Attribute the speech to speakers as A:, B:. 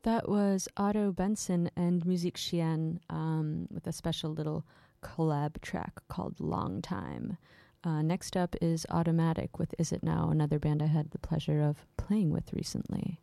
A: That was Otto Benson and Musique Chien with a special little collab track called Long Time. Next up is Automatic with Is It Now, another band I had the pleasure of playing with recently.